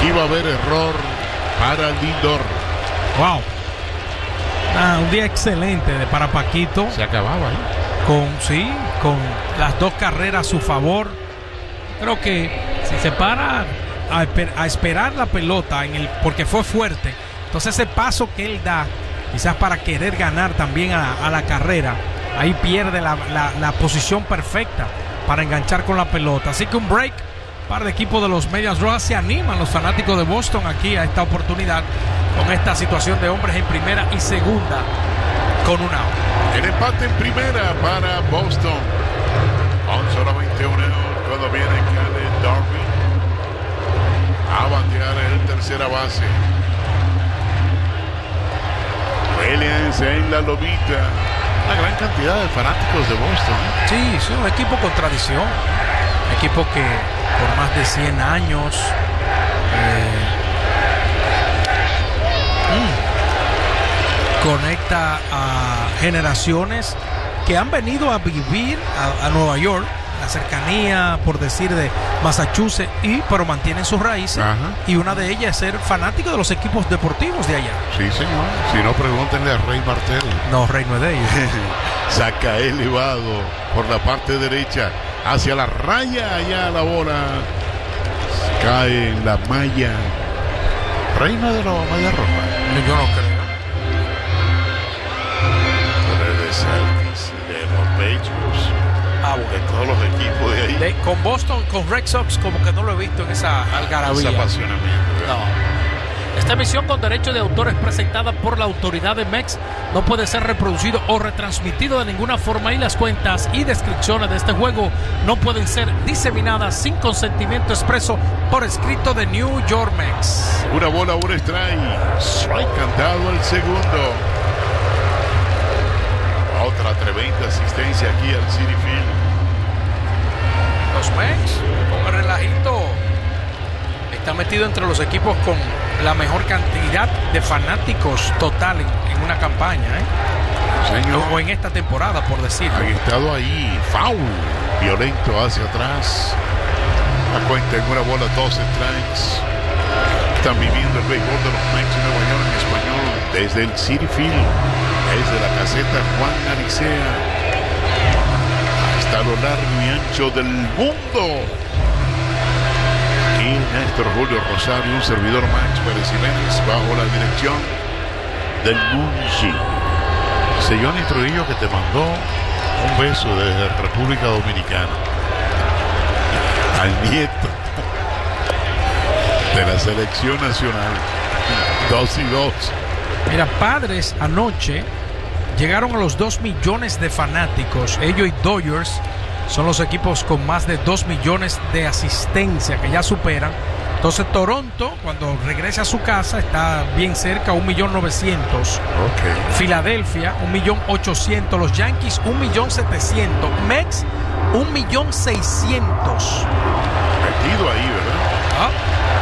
Aquí va a haber error para Lindor. Wow. Un día excelente para Paquito. Se acababa, con las 2 carreras a su favor. Creo que si se para a esperar la pelota porque fue fuerte, entonces ese paso que él da, quizás para querer ganar también a la carrera, ahí pierde la posición perfecta para enganchar con la pelota. Así que un break para el equipo de los Medias Rojas. Se animan los fanáticos de Boston aquí a esta oportunidad con esta situación de hombres en primera y segunda con un out. El empate en primera para Boston. Con solamente un out cuando viene Caleb Darby a batear el tercera base. Williams en la lomita. Una gran cantidad de fanáticos de Boston. Sí, es un equipo con tradición. Equipo que por más de 100 años conecta a generaciones que han venido a vivir a Nueva York, la cercanía, por decir, de Massachusetts, pero mantienen sus raíces. Ajá. Y una de ellas es ser fanático de los equipos deportivos de allá. Sí, señor. Si no, pregúntenle a Rey Martel. No, Rey no es de ellos. Saca elevado por la parte derecha hacia la raya, allá la bola cae en la malla. Reina de la malla roja. Yo no creo. De los Patriots, de todos los equipos de ahí. Con Boston, con Red Sox, como que no lo he visto en esa algarabía. Ese apasionamiento. No. Esta emisión con derecho de autor es presentada por la autoridad de MEX. No puede ser reproducido o retransmitido de ninguna forma y las cuentas y descripciones de este juego no pueden ser diseminadas sin consentimiento expreso por escrito de New York MEX. Una bola, un strike. Strike cantado al segundo. Otra tremenda asistencia aquí al Citi Field. Los Mets, con el relajito, está metido entre los equipos con la mejor cantidad de fanáticos total en una campaña, Señor. o en esta temporada, por decirlo. Han estado ahí, foul, violento hacia atrás. La cuenta en una bola, 2 strikes. Están viviendo el béisbol de los Mets de Nueva York en español desde el Citi Field, desde la caseta Juan Aricea, hasta lo largo y ancho del mundo. Aquí Néstor Julio Rosario, un servidor Max Pérez Jiménez, bajo la dirección del Munchi. Johnny Trujillo, que te mandó un beso desde República Dominicana al nieto de la selección nacional. 2-2. Mira, Padres anoche llegaron a los 2 millones de fanáticos. Ellos y Dodgers son los equipos con más de 2 millones de asistencia, que ya superan. Entonces Toronto, cuando regresa a su casa, está bien cerca, 1.900.000. Okay. Filadelfia, 1.800.000. Los Yankees, 1.700.000. Mets, 1.600.000. Metido ahí, ¿verdad?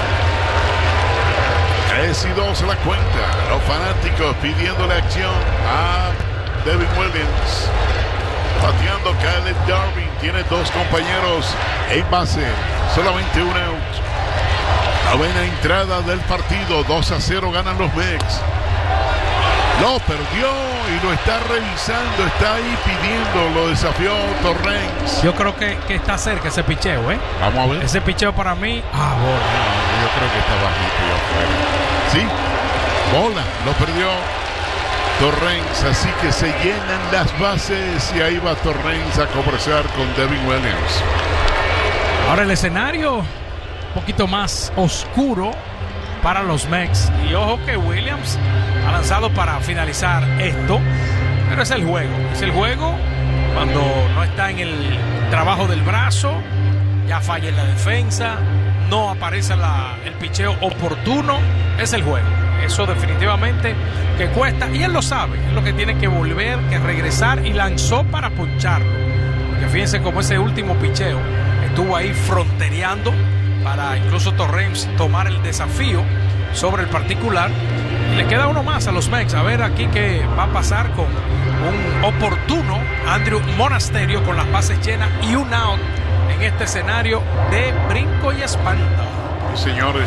3-2 la cuenta. Los fanáticos pidiéndole acción a Devin Williams. Bateando Caleb Darby. Tiene 2 compañeros en base. Solamente un out. Novena entrada del partido. 2-0 ganan los Mets. Lo perdió y lo está revisando. Está ahí pidiendo. Lo desafió Torrens. Yo creo que está cerca ese picheo, Vamos a ver. Ese picheo para mí. Bola. Yo creo que está bajito y afuera. Sí, bola, lo perdió Torrens, así que se llenan las bases y ahí va Torrens a conversar con Devin Williams. Ahora el escenario un poquito más oscuro para los Mets. Y ojo que Williams ha lanzado para finalizar esto, pero es el juego. Es el juego cuando no está en el trabajo del brazo, ya falla en la defensa, no aparece el picheo oportuno. Es el juego. Eso definitivamente que cuesta. Y él lo sabe. Es lo que tiene que volver, que regresar. Y lanzó para poncharlo. Porque fíjense cómo ese último picheo estuvo ahí frontereando para incluso Torrens tomar el desafío sobre el particular. Y le queda uno más a los Mets. A ver aquí qué va a pasar con un oportuno Andrew Monasterio con las bases llenas y un out en este escenario de brinco y espanta. Señores.